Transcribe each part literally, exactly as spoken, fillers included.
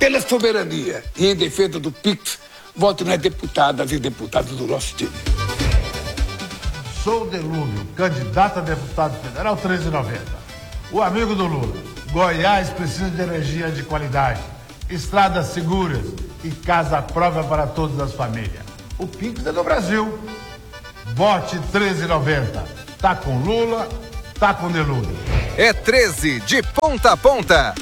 pela soberania e em defesa do Pix, voto nas deputadas e deputados do nosso time. Sou Delúbio, candidato a deputado federal treze e noventa. O amigo do Lula. Goiás precisa de energia de qualidade, estradas seguras e casa própria para todas as famílias. O Pix é do Brasil. Vote treze e noventa. Tá com Lula, tá com Delúbio. É treze de ponta a ponta.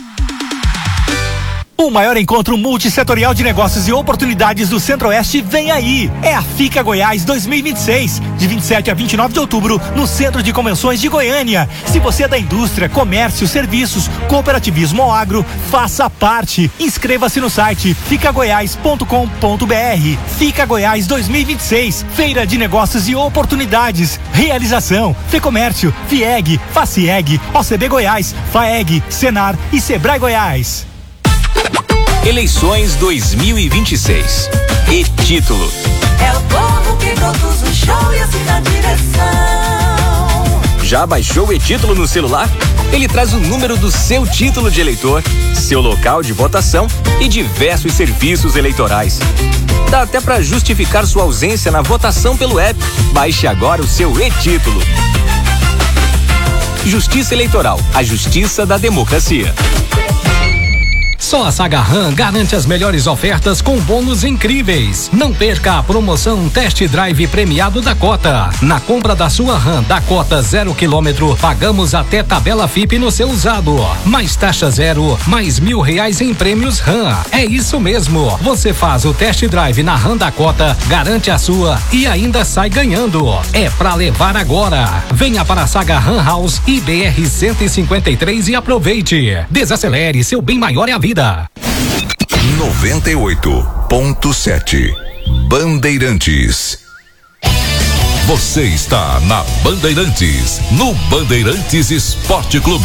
O maior encontro multissetorial de negócios e oportunidades do Centro-Oeste vem aí. É a FICA Goiás dois mil e vinte e seis, de vinte e sete a vinte e nove de outubro, no Centro de Convenções de Goiânia. Se você é da indústria, comércio, serviços, cooperativismo ou agro, faça parte. Inscreva-se no site fica goiás ponto com ponto br. FICA Goiás dois mil e vinte e seis, Feira de Negócios e Oportunidades. Realização: Fecomércio, FIEG, Facieg, O C B Goiás, FAEG, Senar e Sebrae Goiás. Eleições dois mil e vinte e seis. E título: é o povo que produz o show e assim na direção. Já baixou o e-título no celular? Ele traz o número do seu título de eleitor, seu local de votação e diversos serviços eleitorais. Dá até para justificar sua ausência na votação pelo app. Baixe agora o seu e-título. Justiça Eleitoral, a justiça da democracia. Só a Saga Ram garante as melhores ofertas com bônus incríveis. Não perca a promoção Test Drive premiado Dakota. Na compra da sua Ram Dakota zero quilômetro, pagamos até tabela F I P no seu usado. Mais taxa zero, mais mil reais em prêmios Ram. É isso mesmo. Você faz o Test Drive na Ram Dakota, garante a sua e ainda sai ganhando. É pra levar agora. Venha para a Saga Ram House I B R cento e cinquenta e três e aproveite. Desacelere, seu bem maior é a vida. noventa e oito ponto sete Bandeirantes. Você está na Bandeirantes, no Bandeirantes Esporte Clube.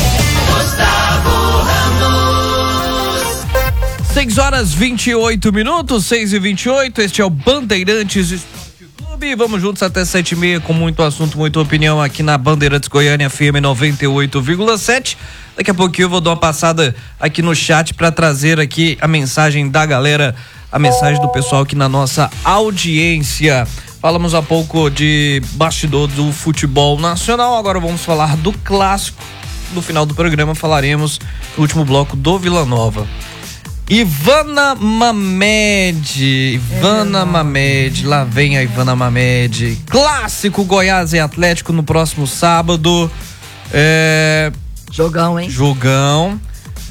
Gustavo Ramos. seis horas vinte e oito minutos, seis e vinte e oito. Este é o Bandeirantes Esporte Clube. Vamos juntos até sete e meia com muito assunto, muita opinião aqui na Bandeirantes Goiânia F M noventa e oito vírgula sete. Daqui a pouquinho eu vou dar uma passada aqui no chat para trazer aqui a mensagem da galera, a mensagem do pessoal aqui na nossa audiência. Falamos há pouco de bastidor do futebol nacional, agora vamos falar do clássico. No final do programa falaremos no último bloco do Vila Nova. Ivana Mamed, Ivana Mamed, lá vem a Ivana Mamed. Clássico Goiás e Atlético no próximo sábado. É... Jogão, hein? Jogão.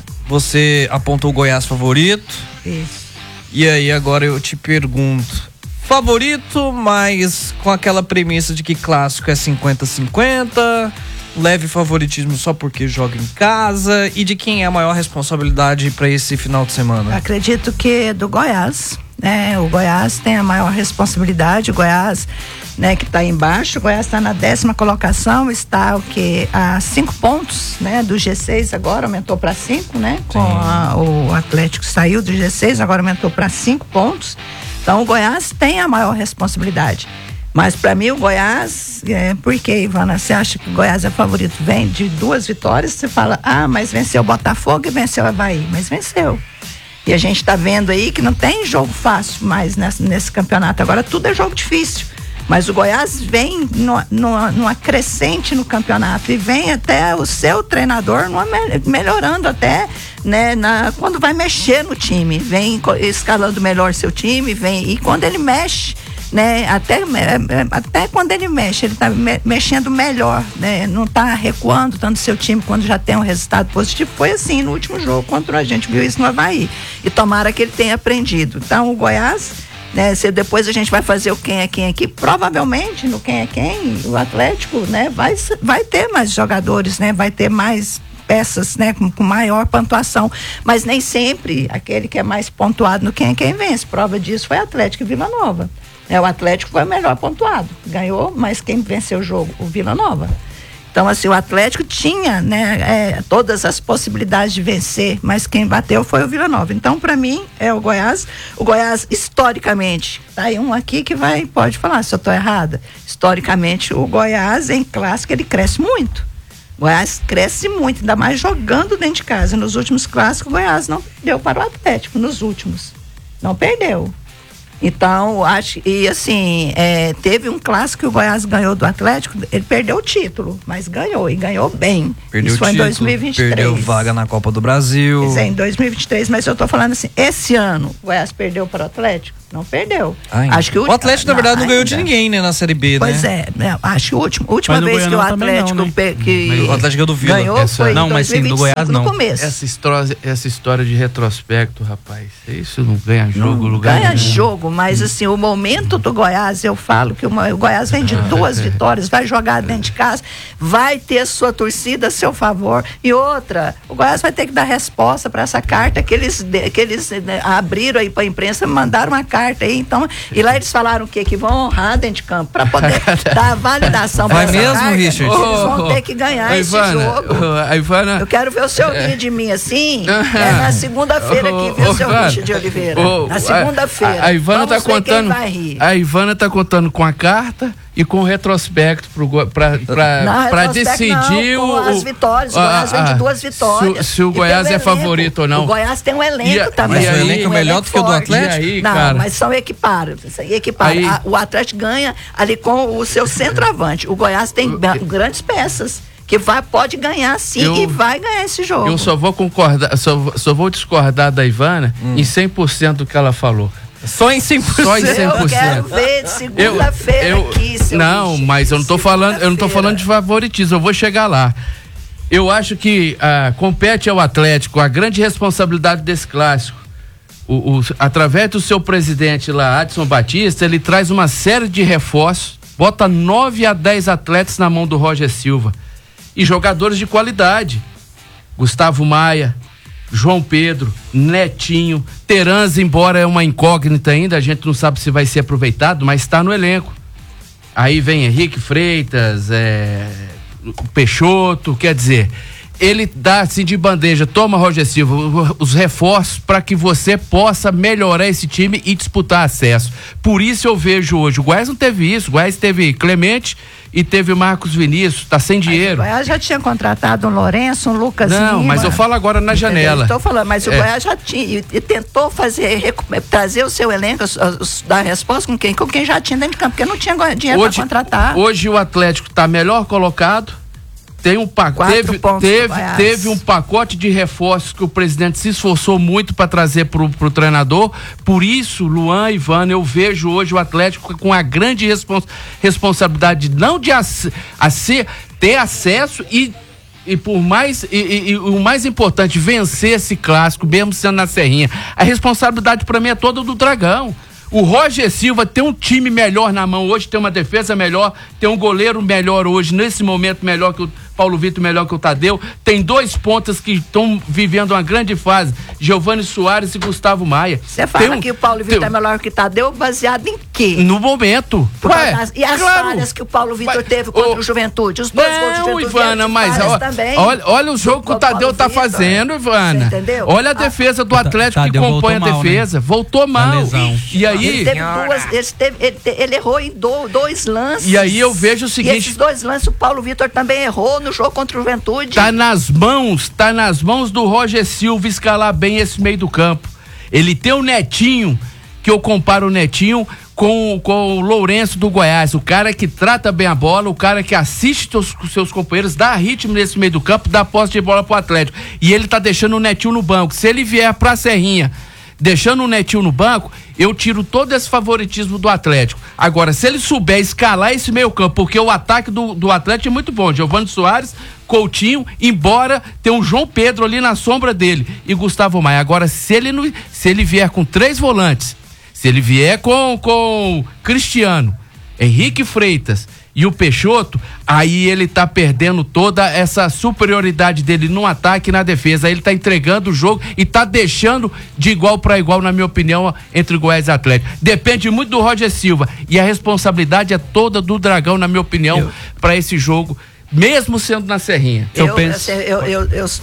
Você apontou o Goiás favorito? Isso. E aí, agora eu te pergunto. Favorito, mas com aquela premissa de que clássico é cinquenta a cinquenta, leve favoritismo só porque joga em casa, e de quem é a maior responsabilidade para esse final de semana? Acredito que do Goiás, né? O Goiás tem a maior responsabilidade, o Goiás, né, que está embaixo, o Goiás está na décima colocação, está o que a cinco pontos, né, do G seis, agora aumentou para cinco, né? Com a, o Atlético saiu do G seis, agora aumentou para cinco pontos. Então o Goiás tem a maior responsabilidade. Mas para mim o Goiás, é, por que, Ivana, você acha que o Goiás é favorito? Vem de duas vitórias, você fala, ah, mas venceu o Botafogo e venceu o Avaí, mas venceu. E a gente está vendo aí que não tem jogo fácil mais nesse, nesse campeonato, agora tudo é jogo difícil. Mas o Goiás vem no, no, numa crescente no campeonato e vem até o seu treinador numa, melhorando até, né, na, quando vai mexer no time, vem escalando melhor seu time, vem, e quando ele mexe, né, até, até quando ele mexe, ele está me, mexendo melhor, né, não está recuando tanto seu time quando já tem um resultado positivo. Foi assim no último jogo contra a gente, viu isso no Avaí, e tomara que ele tenha aprendido. Então o Goiás, né, se depois a gente vai fazer o quem é quem aqui, provavelmente no quem é quem, o Atlético, né, vai, vai ter mais jogadores, né, vai ter mais peças, né, com, com maior pontuação, mas nem sempre aquele que é mais pontuado no quem é quem vence. Prova disso foi Atlético e Vila Nova. É, o Atlético foi o melhor pontuado, ganhou, mas quem venceu o jogo? O Vila Nova. Então, assim, o Atlético tinha, né, é, todas as possibilidades de vencer, mas quem bateu foi o Vila Nova. Então, para mim, é o Goiás. O Goiás, historicamente, tá aí um aqui que vai, pode falar se eu tô errada. Historicamente, o Goiás, em clássico, ele cresce muito. Goiás cresce muito, ainda mais jogando dentro de casa. Nos últimos clássicos, o Goiás não perdeu para o Atlético, nos últimos. Não perdeu. Então, acho, e assim, é, teve um clássico que o Goiás ganhou do Atlético, ele perdeu o título, mas ganhou, e ganhou bem. Perdeu Isso foi título, em dois mil e vinte e três. Perdeu vaga na Copa do Brasil. Isso é, em dois mil e vinte e três, mas eu tô falando assim, esse ano, o Goiás perdeu para o Atlético? Não perdeu. Ainda. Acho que o, o Atlético, na verdade, não, não ganhou ainda. de ninguém, né, na Série B, pois né? Pois é, acho que a última, última vez que o Goianão Atlético não, né? pe- que o Atlético do Vila. ganhou Essa- foi não, em mas sim, do dois mil e vinte e cinco, Goiás, no não. começo. Essa história, essa história de retrospecto, rapaz, isso não ganha jogo, Não lugar ganha nenhum. jogo, mas assim, o momento do Goiás, eu falo que uma- o Goiás vem de duas vitórias, vai jogar dentro de casa, vai ter sua torcida a seu favor. E outra, o Goiás vai ter que dar resposta para essa carta que eles, de- que eles né, abriram aí para a imprensa, mandaram uma carta aí, então, e lá eles falaram o quê? Que vão honrar dentro de campo, para poder dar validação para Vai essa mesmo, carta. Richard? Eles vão Oh, ter que ganhar a esse Ivana, jogo. a Ivana, Eu quero ver o seu rir de mim assim, é na segunda-feira que vê o seu Richard de Oliveira. Ô, Na segunda-feira. A, a Ivana Vamos tá ver quem contando. vai rir. A Ivana tá contando com a carta e com o retrospecto pro, go- pra, pra, Não, pra retrospecto decidir não, com o. as vitórias. O a- Goiás vem de a- duas vitórias. Se, se o E Goiás tem um é elenco. favorito ou não. O Goiás tem um elenco E a- também. mas o elenco é Um melhor do que o do forte. Atlético? E aí, não, cara? mas são equipados. Isso aí equipara. Aí- A- o Atlético ganha ali com o seu centroavante. O Goiás tem ga- grandes peças. Que vai, pode ganhar sim Eu- e vai ganhar esse jogo. Eu só vou concordar, só, só vou discordar da Ivana em cem por cento do que ela falou. Só em cem por cento. Só em cem por cento. Eu quero ver de Eu- segunda-feira eu- aqui, seu Não, Richard. mas eu não tô falando, eu não tô Segunda-feira. falando de favoritismo, eu vou chegar lá. Eu acho que ah, compete ao Atlético a grande responsabilidade desse clássico. O, o- através do seu presidente lá, Adson Batista, ele traz uma série de reforços, bota nove a dez atletas na mão do Roger Silva. E jogadores de qualidade. Gustavo Maia, João Pedro, Netinho, Terans, embora é uma incógnita ainda, a gente não sabe se vai ser aproveitado, mas está no elenco. Aí vem Henrique Freitas, é, Peixoto, quer dizer, ele dá assim de bandeja, toma, Roger Silva, o- os reforços para que você possa melhorar esse time e disputar acesso. Por isso eu vejo hoje, o Goiás não teve isso, o Goiás teve Clemente e teve o Marcos Vinícius, tá sem dinheiro. O Goiás já tinha contratado um Lourenço, um Lucas Não, Lima. mas eu falo agora na janela. Estou falando, mas o É. Goiás já tinha e, e tentou fazer, recu- trazer o seu elenco, os- os- dar resposta com quem? Com quem já tinha dentro de campo, porque não tinha go- dinheiro para contratar. Hoje o Atlético está melhor colocado. Tem um pa- Quatro teve, pontos teve, do Goiás. teve um pacote de reforços que o presidente se esforçou muito para trazer pro, pro treinador. Por isso, Luan e Ivana, eu vejo hoje o Atlético com a grande respons- responsabilidade não de ac- a ser, ter acesso e e por mais e, e- e o mais importante, vencer esse clássico, mesmo sendo na Serrinha. A responsabilidade para mim é toda do Dragão. O Roger Silva tem um time melhor na mão hoje, tem uma defesa melhor, tem um goleiro melhor hoje, nesse momento melhor que o Paulo Vitor, melhor que o Tadeu. Tem dois pontas que estão vivendo uma grande fase, Giovani Soares e Gustavo Maia. Você fala Tem um- que o Paulo Vitor tem- é melhor que o Tadeu, baseado em quê? No momento. Por Ué, causa das- e as claro. falhas que o Paulo Vitor Vai- teve contra Ô, o Juventude? Os dois gols de Não, Juventude Ivana, vieram de mas falhas ó, também. olha, olha o jogo que o Do Tadeu Paulo tá Vitor. fazendo, Ivana. Você entendeu? Olha a defesa do Atlético que Tadeu compõe a voltou mal, defesa. né? Voltou mal. lesão. E aí. Ele teve duas, ele, teve, ele, te- ele errou em do- dois lances. E aí eu vejo o seguinte- E esses dois lances o Paulo Vitor também errou no jogo contra o Juventude. Tá nas mãos, tá nas mãos do Roger Silva escalar bem esse meio do campo. Ele tem o Netinho, que eu comparo o Netinho com, com o Lourenço do Goiás, o cara que trata bem a bola, o cara que assiste os seus, seus companheiros, dá ritmo nesse meio do campo, dá posse de bola pro Atlético. E ele tá deixando o Netinho no banco. Se ele vier pra Serrinha, deixando o Netinho no banco, eu tiro todo esse favoritismo do Atlético. Agora, se ele souber escalar esse meio campo, porque o ataque do, do Atlético é muito bom, Giovani Soares, Coutinho, embora tem um João Pedro ali na sombra dele e Gustavo Maia. Agora, se ele, não, se ele vier com três volantes, se ele vier com, com Cristiano, Henrique Freitas e o Peixoto, aí ele tá perdendo toda essa superioridade dele no ataque e na defesa. Aí ele tá entregando o jogo e tá deixando de igual para igual, na minha opinião, entre Goiás e Atlético. Depende muito do Roger Silva e a responsabilidade é toda do Dragão, na minha opinião, para esse jogo, mesmo sendo na Serrinha. Eu, Eu penso- assim, eu, eu, eu, eu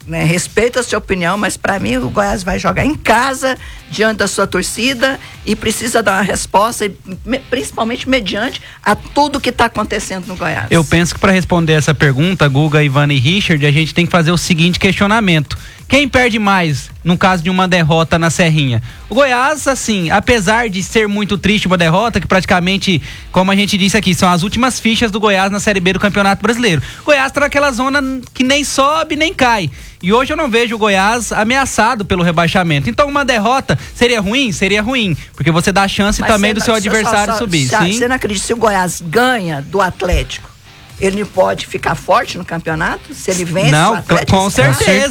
né, respeito a sua opinião, mas para mim o Goiás vai jogar em casa, diante da sua torcida, e precisa dar uma resposta, principalmente mediante a tudo que está acontecendo no Goiás. Eu penso que para responder essa pergunta, Guga, Ivana e Richard, a gente tem que fazer o seguinte questionamento: quem perde mais no caso de uma derrota na Serrinha? O Goiás, assim, apesar de ser muito triste uma derrota, que praticamente, como a gente disse aqui, são as últimas fichas do Goiás na Série B do Campeonato Brasileiro. O Goiás tá naquela zona que nem sobe nem cai. E hoje eu não vejo o Goiás ameaçado pelo rebaixamento. Então uma derrota seria ruim? Seria ruim. Porque você dá a chance Mas também do seu adversário só, só, subir. Só, sim? Você não acredita, se o Goiás ganha do Atlético, ele pode ficar forte no campeonato? Se ele vence não, o Atlético? com certeza,